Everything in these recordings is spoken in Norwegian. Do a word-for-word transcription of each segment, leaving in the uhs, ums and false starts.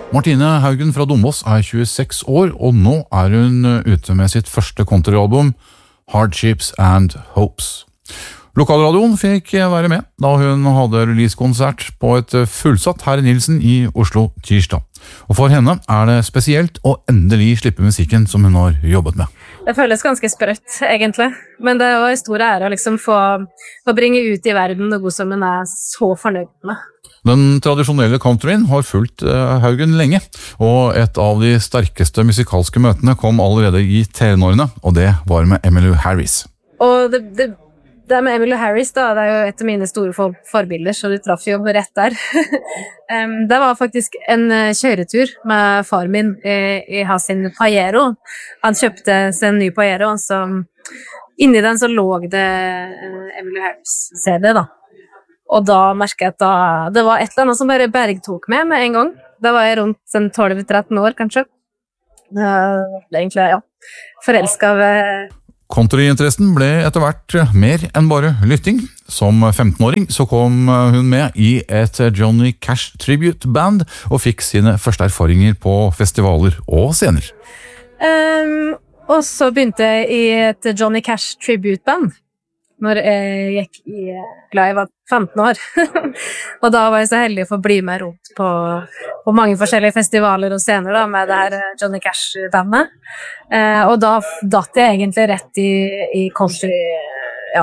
Martine Haugen fra Dombås er tjueseks år, og nå er hun ute med sitt første countryalbum, Hardships and Hopes. Lokalradioen fikk være med da hun hadde releasekonsert på et fullsatt Herre Nilsen i Oslo tirsdag. Og for henne er det spesielt å endelig slippe musikken som hun har jobbet med. Det føles ganske sprøtt, egentlig. Men det var en stor ære å liksom få, få bringe ut i verden noe som hun er så fornøyd med. Den tradisjonelle countryen har fulgt Haugen lenge, og et av de sterkeste musikalske møtene kom allerede i tenårene, og det var med Emmylou Harris. Og det, det, det med Emmylou Harris da, det er jo et av mine store for, forbilder, så du traff jo rett der. um, det var faktisk en kjøretur med far min i, i hans Pajero. Han kjøpte seg en ny Pajero, så inni den så lå det uh, Emmylou Harris-C D da. Og da merket jeg at da, det var et eller annet som bare bergtok med med en gang. Da var jeg rundt tolv til tretten år, kanskje. Det var egentlig, ja, forelsket ved... Countryinteressen ble etter hvert mer enn bare lytting. Som femtenåring så kom hun med i et Johnny Cash tribute band og fikk sine første erfaringer på festivaler og scener. Um, og så begynte jeg i et Johnny Cash tribute band når jeg gikk i glad jeg var femten år. Og da var jeg så heldig å få bli med rundt på, på mange forskjellige festivaler og scener da, med det her Johnny Cash-bandet. Eh, og da datt jeg egentlig rett i, i country, ja,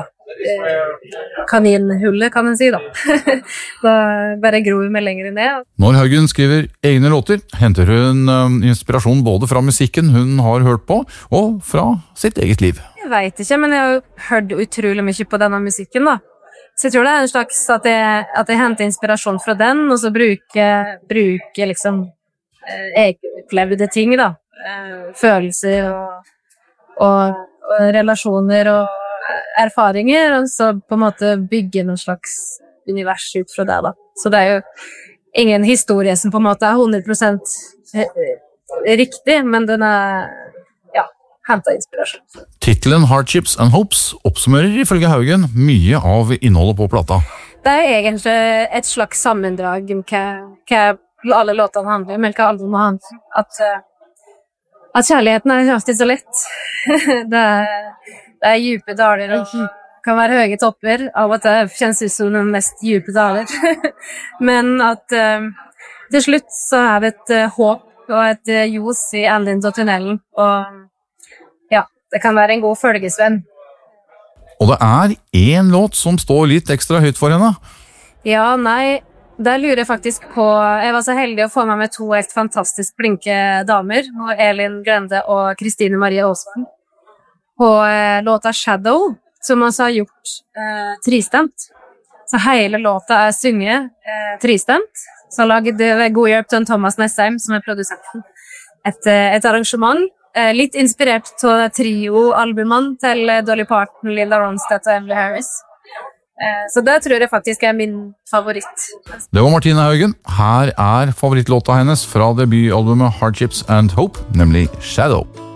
kaninhullet, kan man si da. Da bare gror vi meg lenger ned. Når Haugen skriver egne låter, henter hun um, inspirasjon både fra musikken hun har hørt på, og fra sitt eget liv. Jeg vet ikke, men jeg har jo hørt utrolig mye på denne musikken da. Så jeg tror det er en slags at jeg, at jeg henter inspirasjon fra den, og så bruker, bruker liksom eh, egenopplevde ting da. Eh, følelser og, og, og relasjoner og erfaringer, og så på en måte bygge noen slags univers ut fra det da. Så det er jo ingen historie som på en måte er hundre prosent riktig, men den er, ja, hentet inspirasjon. Titelen Hardships and Hopes oppsummerer ifølge Haugen mye av innholdet på plata. Det er egentlig et slags sammendrag om hva, hva alle låtene handler om, eller hva albumet handler om. At, at kjærligheten er alltid så lett. Det er Det er djupe daler og kan være høye topper, av at det kjennes ut som den mest djupe daler. Men at um, til slutt så er det et uh, håp og et uh, ljos i enden av tunnelen. Og ja, det kan være en god følgesvenn. Og det er en låt som står litt ekstra høyt for henne. Ja, nei, der lurer jeg faktisk på. Jeg var så heldig å få med meg to helt fantastisk flinke damer, Elin Grende og Kristine Marie Aasvang. På eh, låta Shadow, som også har gjort eh, tristemt. Så hele låta er synget eh, tristemt. Så lagde det god hjelp til Thomas Nessheim, som er produsenten. Et, et arrangement, eh, litt inspirert av trio-albumene til Dolly Parton, Linda Ronstadt og Emmylou Harris. Eh, så det tror jeg faktisk er min favoritt. Det var Martine Haugen. Her er favorittlåta hennes fra debutalbumet Hardships and Hope, nemlig Shadow.